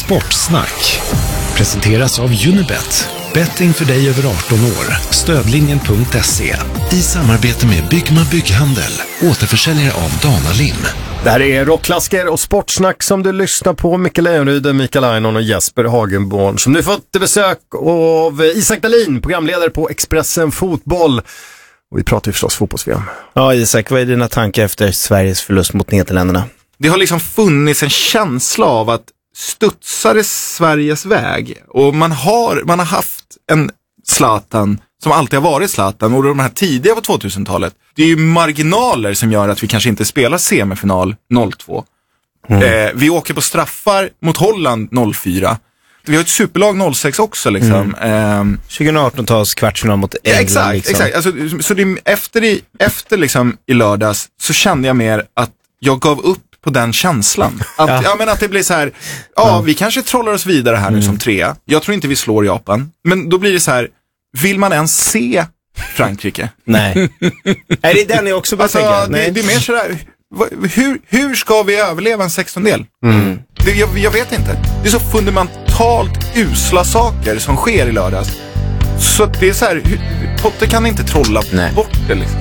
Sportsnack presenteras av Unibet. Betting för dig över 18 år. Stödlinjen.se. I samarbete med Byggma Bygghandel. Återförsäljare av Dana Lim. Det här är Rockklassiker och Sportsnack som du lyssnar på. Mikael Leonryd, Mikael Einon och Jesper Hagenborn som nu fått besök av Isak Dahlin, programledare på Expressen Fotboll. Och vi pratar ju förstås fotbolls-VM. Ja, Isak, vad är dina tankar efter Sveriges förlust mot Nederländerna? Det har liksom funnits en känsla av att studsade Sveriges väg. Och man har haft en Zlatan som alltid har varit Zlatan. Och de här tidiga på 2000-talet. Det är ju marginaler som gör att vi kanske inte spelar semifinal 02. Vi åker på straffar mot Holland 04. Vi har ett superlag 06 också liksom. 2018-tals kvartsfinal mot England. Exakt, liksom. exakt. Alltså, så det, efter liksom i lördags så kände jag mer att jag gav upp på den känslan. Att, ja, men att det blir så här, vi kanske trollar oss vidare här nu som 3. Jag tror inte vi slår Japan. Men då blir det så här, vill man ens se Frankrike? Nej. Är det den jag också bara tänker? Nej. Det är mer sådär, hur ska vi överleva en 16-del? Jag vet inte. Det är så fundamentalt usla saker som sker i lördags. Så det är så här, Potter kan inte trolla bort det liksom.